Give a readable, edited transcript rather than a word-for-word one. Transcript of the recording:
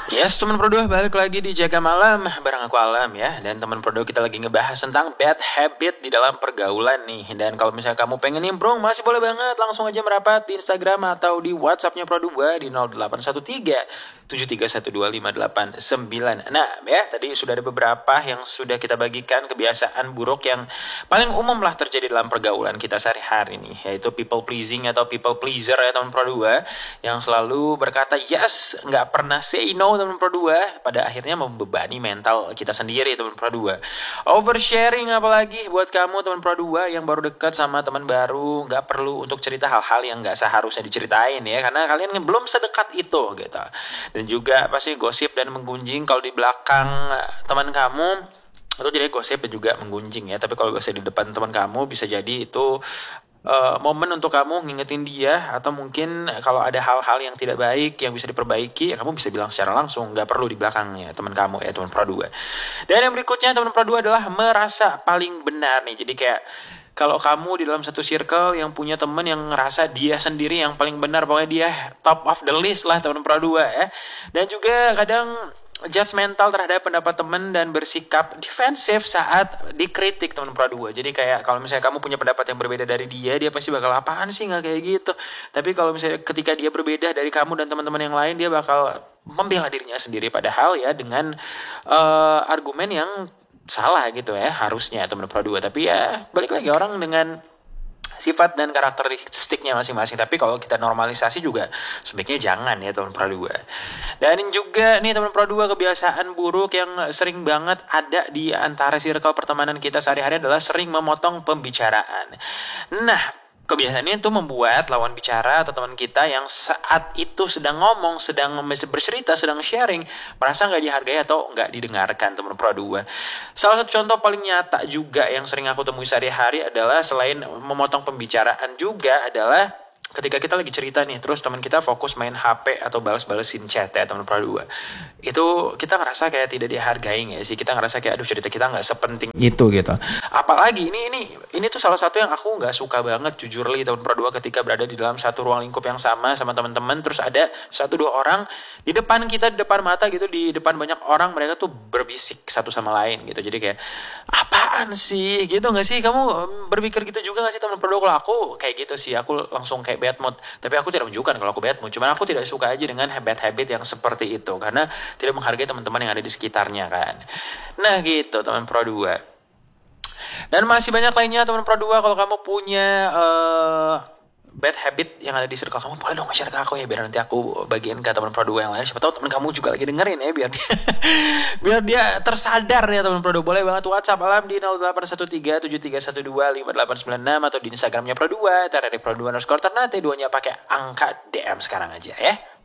Yes, teman Pro 2 balik lagi di Jaga Malam bareng aku Alam ya. Dan teman Pro 2 kita lagi ngebahas tentang bad habit di dalam pergaulan nih. Dan kalau misalnya kamu pengen nimbrung masih boleh banget langsung aja merapat di Instagram atau di WhatsApp-nya Pro 2 di 0813 73125889. Nah, ya tadi sudah ada beberapa yang sudah kita bagikan kebiasaan buruk yang paling umum lah terjadi dalam pergaulan kita sehari-hari nih, yaitu people pleasing atau people pleaser ya teman Pro 2, yang selalu berkata yes, nggak pernah say no teman Pro 2, pada akhirnya membebani mental kita sendiri teman Pro 2. Oversharing apalagi buat kamu teman Pro 2 yang baru dekat sama teman baru, nggak perlu untuk cerita hal-hal yang nggak seharusnya diceritain ya, karena kalian belum sedekat itu gitu. Dan juga pasti gosip dan menggunjing kalau di belakang teman kamu itu jadi gosip dan juga menggunjing ya. Tapi kalau gosip di depan teman kamu bisa jadi itu momen untuk kamu ngingetin dia, atau mungkin kalau ada hal-hal yang tidak baik yang bisa diperbaiki ya kamu bisa bilang secara langsung, nggak perlu di belakangnya teman kamu ya teman Pro 2. Dan yang berikutnya teman Pro 2 adalah merasa paling benar nih. Jadi kayak kalau kamu di dalam satu circle yang punya teman yang ngerasa dia sendiri yang paling benar, pokoknya dia top of the list lah teman Pro 2 ya. Dan juga kadang judgmental terhadap pendapat teman dan bersikap defensif saat dikritik teman Pro 2. Jadi kayak kalau misalnya kamu punya pendapat yang berbeda dari dia pasti bakal apaan sih nggak kayak gitu. Tapi kalau misalnya ketika dia berbeda dari kamu dan teman-teman yang lain, dia bakal membela dirinya sendiri, padahal ya dengan argumen yang salah gitu ya harusnya teman Pro 2. Tapi ya balik lagi orang dengan sifat dan karakteristiknya masing-masing. Tapi kalau kita normalisasi juga sebaiknya jangan ya teman Pro 2. Dan juga nih teman Pro 2, kebiasaan buruk yang sering banget ada di antara circle pertemanan kita sehari-hari adalah sering memotong pembicaraan. Nah, kebiasaan ini tuh membuat lawan bicara atau teman kita yang saat itu sedang ngomong, sedang bercerita, sedang sharing, merasa nggak dihargai atau nggak didengarkan teman Pro 2. Salah satu contoh paling nyata juga yang sering aku temui sehari-hari adalah selain memotong pembicaraan juga adalah ketika kita lagi cerita nih, terus teman kita fokus main HP atau balas-balesin chat ya teman Pro 2. Itu kita ngerasa kayak tidak dihargai nggak sih? Kita ngerasa kayak aduh cerita kita nggak sepenting itu gitu. Apalagi ini tuh salah satu yang aku nggak suka banget jujur li teman Pro 2, ketika berada di dalam satu ruang lingkup yang sama teman-teman, terus ada satu dua orang di depan kita, di depan mata gitu, di depan banyak orang, mereka tuh berbisik satu sama lain gitu. Jadi kayak apaan sih gitu nggak sih? Kamu berpikir gitu juga nggak sih teman Pro 2? Kalau aku kayak gitu sih, aku langsung kayak bad mood. Tapi aku tidak menunjukkan kalau aku bad mood, cuman aku tidak suka aja dengan habit yang seperti itu, karena tidak menghargai teman-teman yang ada di sekitarnya kan. Nah gitu teman Pro 2. Dan masih banyak lainnya teman Pro 2. Kalau kamu punya bad habit yang ada di circle kamu, boleh dong share ke aku ya, biar nanti aku bagiin ke teman Pro 2 yang lain. Siapa tahu teman kamu juga lagi dengerin ya, biar dia biar dia tersadar ya teman Pro 2. Boleh banget WhatsApp Alam di 0813 73125896 atau di Instagramnya Pro 2 @pro2_ternate, 2-nya pakai angka DM sekarang aja ya.